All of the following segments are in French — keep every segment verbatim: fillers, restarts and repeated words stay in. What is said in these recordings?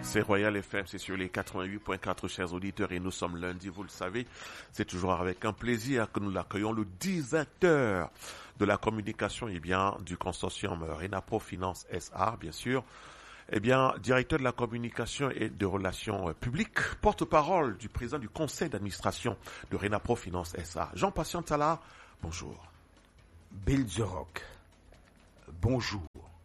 C'est Royal F M, c'est sur les quatre-vingt-huit point quatre, chers auditeurs, et nous sommes lundi, vous le savez. C'est toujours avec un plaisir que nous l'accueillons, le directeur de la communication, eh bien, du consortium Renapro Finance S A, bien sûr. Eh bien, directeur de la communication et de relations publiques, porte-parole du président du conseil d'administration de Renapro Finance S A. Jean-Patient Talla, bonjour. Bill The Rock, bonjour.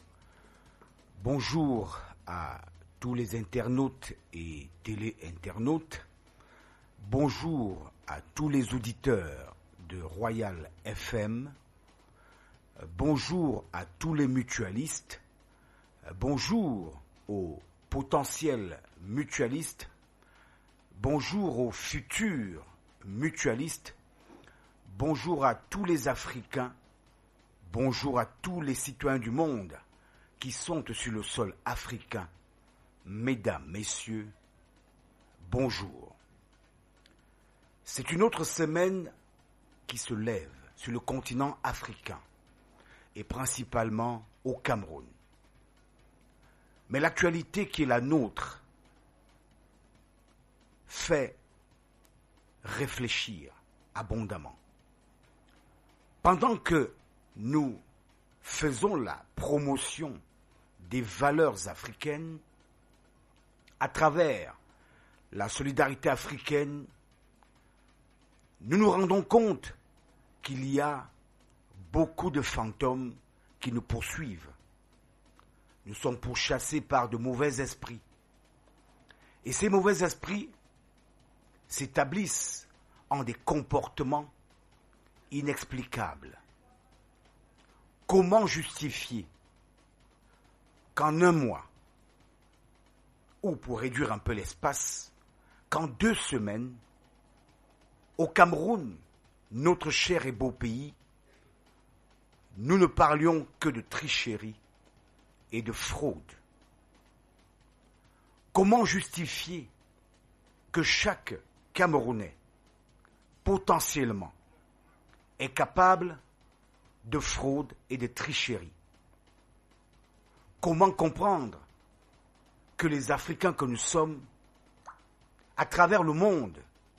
Bonjour à tous les internautes et télé-internautes. Bonjour à tous les auditeurs de Royal F M. Bonjour à tous les mutualistes. Bonjour aux potentiels mutualistes. Bonjour aux futurs mutualistes. Bonjour à tous les Africains. Bonjour à tous les citoyens du monde qui sont sur le sol africain. Mesdames, messieurs, bonjour. C'est une autre semaine qui se lève sur le continent africain et principalement au Cameroun. Mais l'actualité qui est la nôtre fait réfléchir abondamment. Pendant que nous faisons la promotion des valeurs africaines, à travers la solidarité africaine, nous nous rendons compte qu'il y a beaucoup de fantômes qui nous poursuivent. Nous sommes pourchassés par de mauvais esprits. Et ces mauvais esprits s'établissent en des comportements inexplicables. Comment justifier qu'en un mois, ou pour réduire un peu l'espace, qu'en deux semaines, au Cameroun, notre cher et beau pays, nous ne parlions que de tricherie et de fraude. Comment justifier que chaque Camerounais, potentiellement, est capable de fraude et de tricherie? Comment comprendre que les Africains que nous sommes, à travers le monde,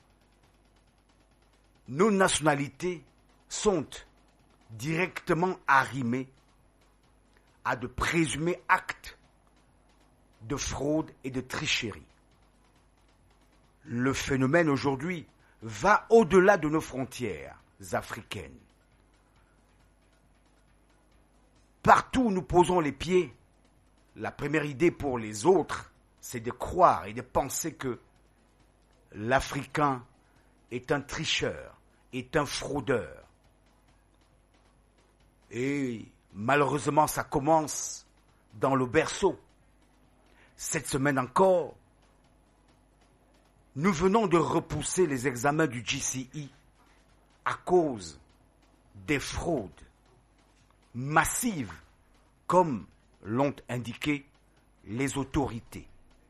nos nationalités sont directement arrimées à de présumés actes de fraude et de tricherie? Le phénomène aujourd'hui va au-delà de nos frontières africaines. Partout où nous posons les pieds, la première idée pour les autres, c'est de croire et de penser que l'Africain est un tricheur, est un fraudeur. Et malheureusement, ça commence dans le berceau. Cette semaine encore, nous venons de repousser les examens du G C E à cause des fraudes massives, comme l'ont indiqué les autorités.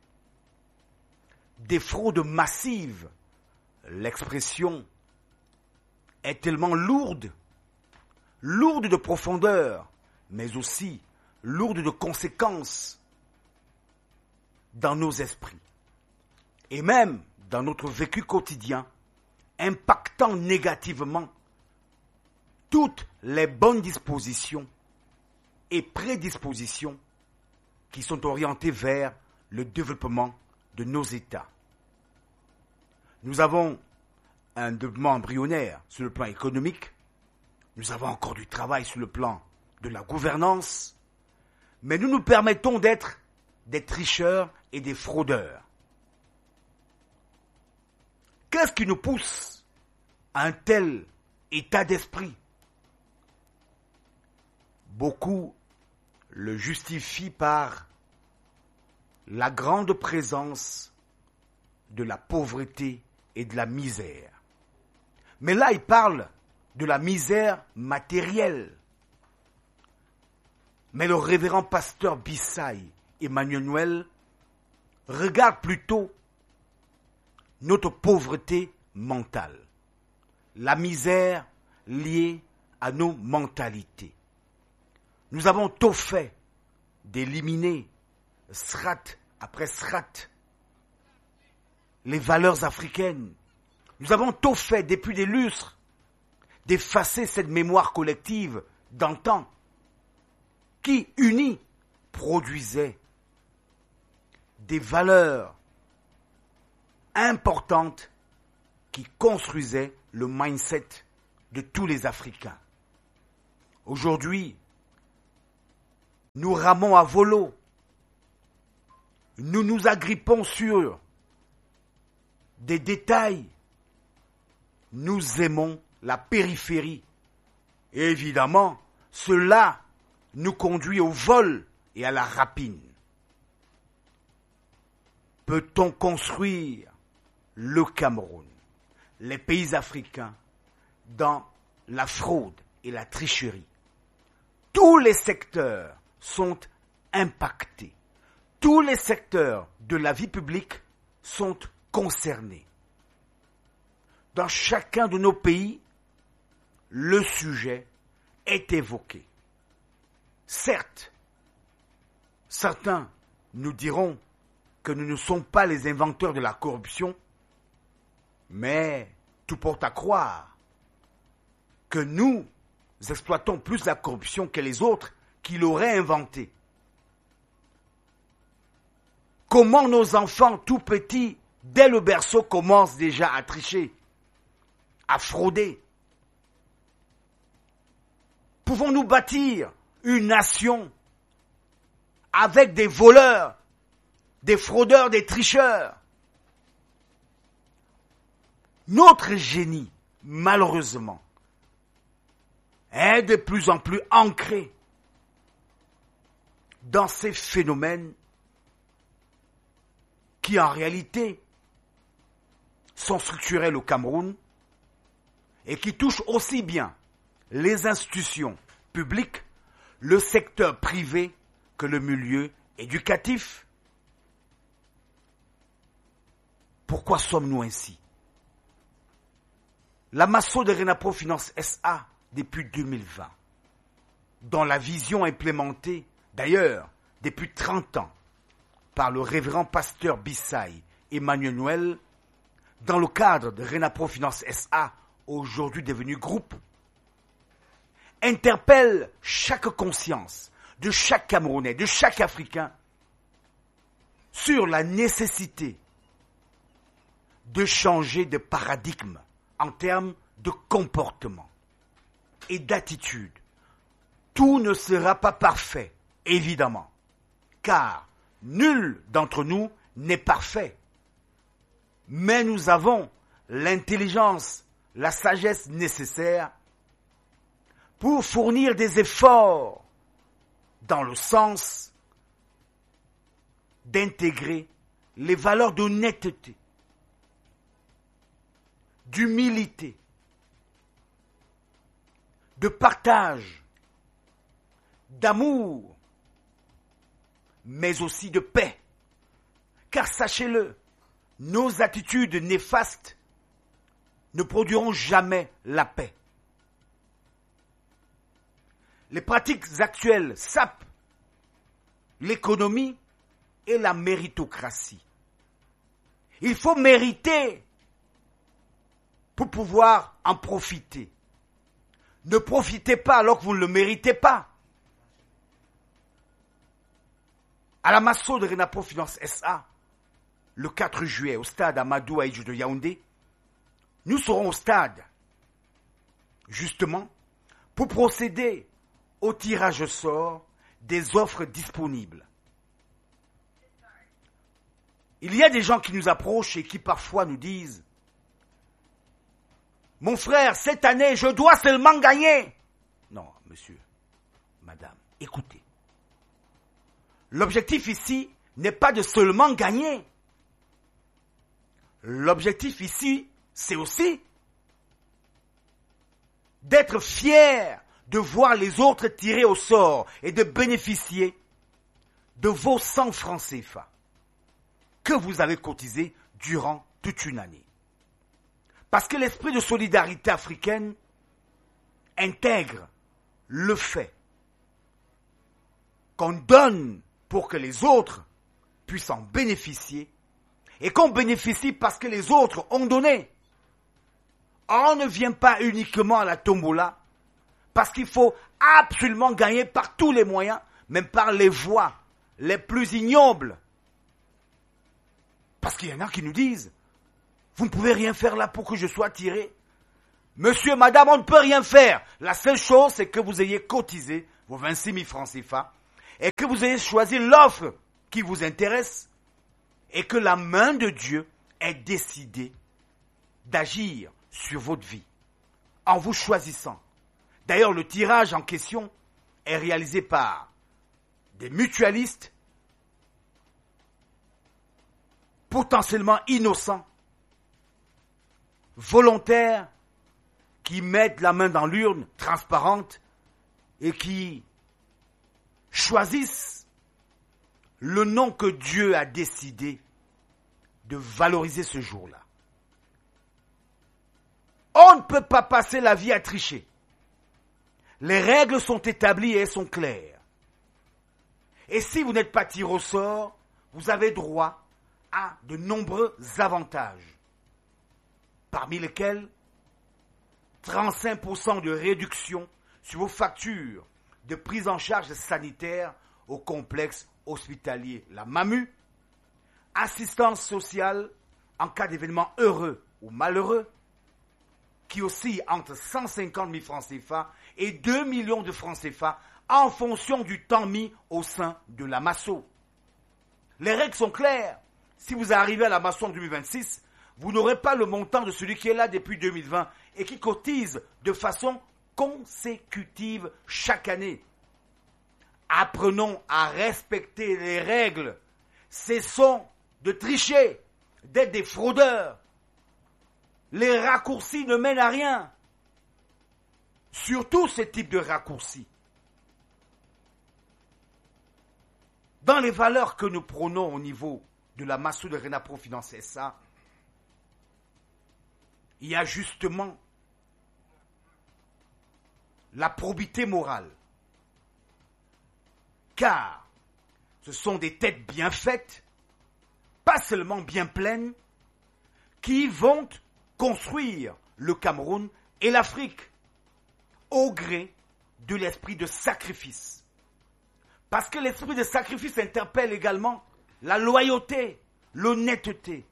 Des fraudes massives, l'expression est tellement lourde, lourde de profondeur, mais aussi lourde de conséquences dans nos esprits et même dans notre vécu quotidien, impactant négativement toutes les bonnes dispositions et prédispositions qui sont orientées vers le développement de nos États. Nous avons un développement embryonnaire sur le plan économique, nous avons encore du travail sur le plan de la gouvernance, mais nous nous permettons d'être des tricheurs et des fraudeurs. Qu'est-ce qui nous pousse à un tel état d'esprit? Beaucoup le justifient par la grande présence de la pauvreté et de la misère. Mais là, il parle de la misère matérielle. Mais le révérend pasteur Bissaï Emmanuel regarde plutôt notre pauvreté mentale, la misère liée à nos mentalités. Nous avons tôt fait d'éliminer strate après Srat, les valeurs africaines. Nous avons tout fait depuis des lustres d'effacer cette mémoire collective d'antan qui, unie, produisait des valeurs importantes qui construisaient le mindset de tous les Africains. Aujourd'hui, nous ramons à volo. Nous nous agrippons sur des détails. Nous aimons la périphérie. Et évidemment, cela nous conduit au vol et à la rapine. Peut-on construire le Cameroun, les pays africains, dans la fraude et la tricherie? Tous les secteurs sont impactés. Tous les secteurs de la vie publique sont concernés. Dans chacun de nos pays, le sujet est évoqué. Certes, certains nous diront que nous ne sommes pas les inventeurs de la corruption, mais tout porte à croire que nous exploitons plus la corruption que les autres qui l'auraient inventée. Comment nos enfants tout petits, dès le berceau, commencent déjà à tricher, à frauder? Pouvons-nous bâtir une nation avec des voleurs, des fraudeurs, des tricheurs? Notre génie, malheureusement, est de plus en plus ancré dans ces phénomènes qui, en réalité, sont structurels au Cameroun et qui touchent aussi bien les institutions publiques, le secteur privé que le milieu éducatif. Pourquoi sommes-nous ainsi? La Masso de Renapro Finance S A depuis deux mille vingt, dont la vision implémentée d'ailleurs depuis trente ans par le révérend pasteur Bissaï Emmanuel Noël, dans le cadre de Renapro Finance S A, aujourd'hui devenu groupe, interpelle chaque conscience de chaque Camerounais, de chaque Africain, sur la nécessité de changer de paradigme en termes de comportement et d'attitude. Tout ne sera pas parfait, évidemment, car nul d'entre nous n'est parfait. Mais nous avons l'intelligence, la sagesse nécessaire pour fournir des efforts dans le sens d'intégrer les valeurs d'honnêteté, d'humilité, de partage, d'amour, mais aussi de paix. Car sachez-le, nos attitudes néfastes ne produiront jamais la paix. Les pratiques actuelles sapent l'économie et la méritocratie. Il faut mériter pour pouvoir en profiter. Ne profitez pas alors que vous ne le méritez pas. À la Masso de Renapro Finance S A, le quatre juillet, au stade Amadou Ahidjo de Yaoundé, nous serons au stade, justement, pour procéder au tirage au sort des offres disponibles. Il y a des gens qui nous approchent et qui parfois nous disent « Mon frère, cette année, je dois seulement gagner. » Non, monsieur, madame, écoutez. L'objectif ici n'est pas de seulement gagner. L'objectif ici, c'est aussi d'être fier de voir les autres tirer au sort et de bénéficier de vos cent francs C F A que vous avez cotisés durant toute une année. Parce que l'esprit de solidarité africaine intègre le fait qu'on donne pour que les autres puisse en bénéficier et qu'on bénéficie parce que les autres ont donné. On ne vient pas uniquement à la tombola parce qu'il faut absolument gagner par tous les moyens, même par les voies les plus ignobles. Parce qu'il y en a qui nous disent, vous ne pouvez rien faire là pour que je sois tiré. Monsieur, madame, on ne peut rien faire. La seule chose, c'est que vous ayez cotisé vos vingt-six mille francs C F A et que vous ayez choisi l'offre qui vous intéresse et que la main de Dieu ait décidé d'agir sur votre vie en vous choisissant. D'ailleurs, le tirage en question est réalisé par des mutualistes potentiellement innocents, volontaires, qui mettent la main dans l'urne transparente et qui choisissent le nom que Dieu a décidé de valoriser ce jour-là. On ne peut pas passer la vie à tricher. Les règles sont établies et elles sont claires. Et si vous n'êtes pas tiré au sort, vous avez droit à de nombreux avantages, parmi lesquels trente-cinq pour cent de réduction sur vos factures de prise en charge sanitaire au complexe hospitalier La Mamu, assistance sociale en cas d'événement heureux ou malheureux, qui oscille entre cent cinquante mille francs C F A et deux millions de francs C F A en fonction du temps mis au sein de la Masso. Les règles sont claires. Si vous arrivez à la Masso en deux mille vingt-six, vous n'aurez pas le montant de celui qui est là depuis deux mille vingt et qui cotise de façon consécutive chaque année. Apprenons à respecter les règles. Cessons de tricher, d'être des fraudeurs. Les raccourcis ne mènent à rien. Surtout ce type de raccourcis. Dans les valeurs que nous prônons au niveau de la Masso de Renapro Finance S A, il y a justement la probité morale. Car ce sont des têtes bien faites, pas seulement bien pleines, qui vont construire le Cameroun et l'Afrique au gré de l'esprit de sacrifice. Parce que l'esprit de sacrifice interpelle également la loyauté, l'honnêteté,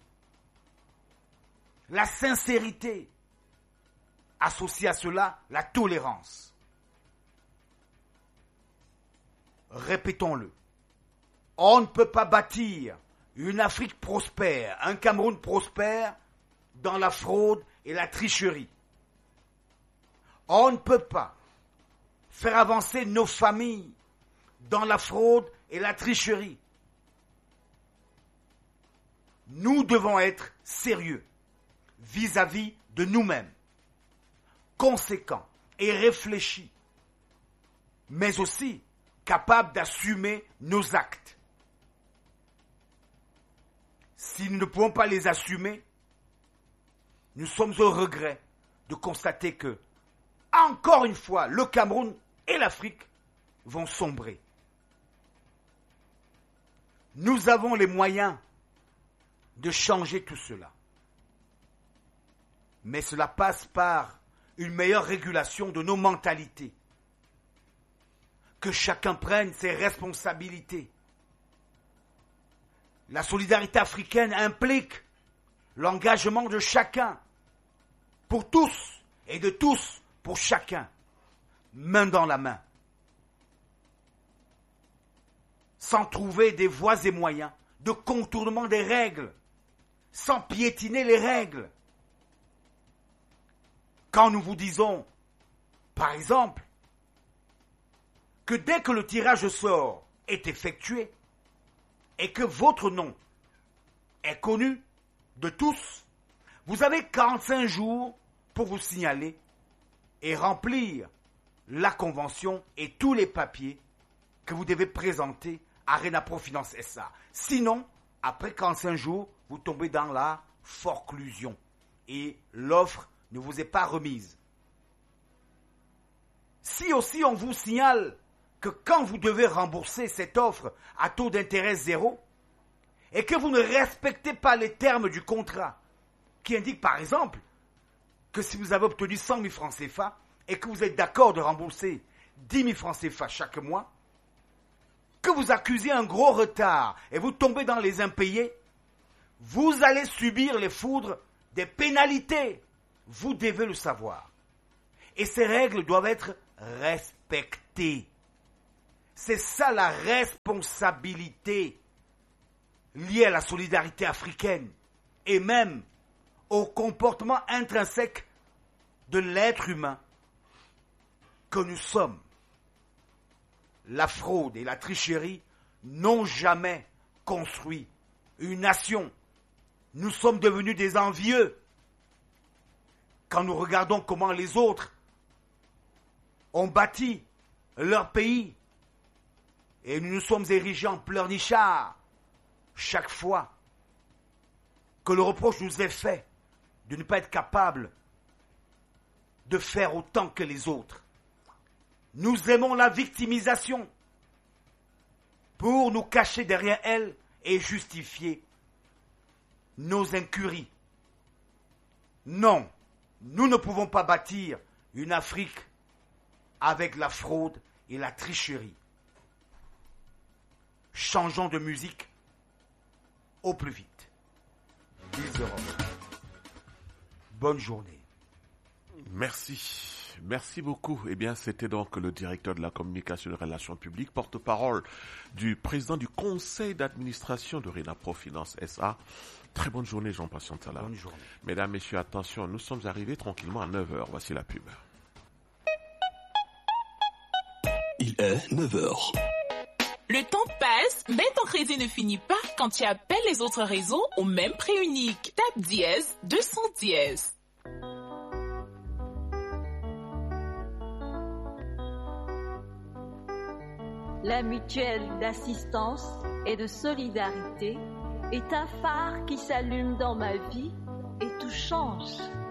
la sincérité, associée à cela, la tolérance. Répétons-le, on ne peut pas bâtir une Afrique prospère, un Cameroun prospère dans la fraude et la tricherie. On ne peut pas faire avancer nos familles dans la fraude et la tricherie. Nous devons être sérieux vis-à-vis de nous-mêmes, conséquents et réfléchis, mais aussi capables d'assumer nos actes. Si nous ne pouvons pas les assumer, nous sommes au regret de constater que, encore une fois, le Cameroun et l'Afrique vont sombrer. Nous avons les moyens de changer tout cela. Mais cela passe par une meilleure régulation de nos mentalités. Que chacun prenne ses responsabilités. La solidarité africaine implique l'engagement de chacun, pour tous, et de tous pour chacun, main dans la main. Sans trouver des voies et moyens de contournement des règles, sans piétiner les règles. Quand nous vous disons, par exemple, que dès que le tirage au sort est effectué et que votre nom est connu de tous, vous avez quarante-cinq jours pour vous signaler et remplir la convention et tous les papiers que vous devez présenter à Renapro Finance S A. Sinon, après quarante-cinq jours, vous tombez dans la forclusion et l'offre ne vous est pas remise. Si aussi on vous signale que quand vous devez rembourser cette offre à taux d'intérêt zéro, et que vous ne respectez pas les termes du contrat, qui indique par exemple que si vous avez obtenu cent mille francs C F A et que vous êtes d'accord de rembourser dix mille francs C F A chaque mois, que vous accusez un gros retard et vous tombez dans les impayés, vous allez subir les foudres des pénalités. Vous devez le savoir. Et ces règles doivent être respectées. C'est ça la responsabilité liée à la solidarité africaine et même au comportement intrinsèque de l'être humain que nous sommes. La fraude et la tricherie n'ont jamais construit une nation. Nous sommes devenus des envieux. Quand nous regardons comment les autres ont bâti leur pays et nous nous sommes érigés en pleurnichards chaque fois que le reproche nous est fait de ne pas être capable de faire autant que les autres. Nous aimons la victimisation pour nous cacher derrière elle et justifier nos incuries. Non, nous ne pouvons pas bâtir une Afrique avec la fraude et la tricherie. Changeons de musique au plus vite. dix euros. Bonne journée. Merci. Merci beaucoup. Eh bien, c'était donc le directeur de la communication et des relations publiques, porte-parole du président du conseil d'administration de Renapro Finance S A. Très bonne journée, Jean-Patient Tala. Bonne journée. Mesdames, Messieurs, attention, nous sommes arrivés tranquillement à neuf heures. Voici la pub. Il est neuf heures. Le temps passe, mais ton crédit ne finit pas quand tu appelles les autres réseaux au même prix unique. Tape dièse deux cents dièse. La mutuelle d'assistance et de solidarité est un phare qui s'allume dans ma vie et tout change.